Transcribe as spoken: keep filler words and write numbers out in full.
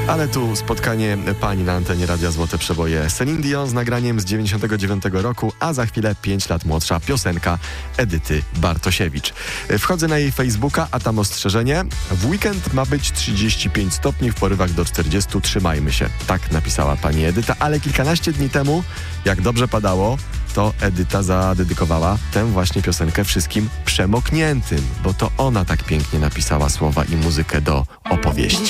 Ale tu spotkanie pani na antenie Radia Złote Przeboje Celine Dion z nagraniem z dziewięćdziesiątego dziewiątego roku, a za chwilę pięć lat młodsza piosenka Edyty Bartosiewicz. Wchodzę na jej Facebooka, a tam ostrzeżenie. W weekend ma być trzydzieści pięć stopni, w porywach do czterdziestu. Trzymajmy się. Tak napisała pani Edyta, ale kilkanaście dni temu, jak dobrze padało, to Edyta zadedykowała tę właśnie piosenkę wszystkim przemokniętym, bo to ona tak pięknie napisała słowa i muzykę do opowieści.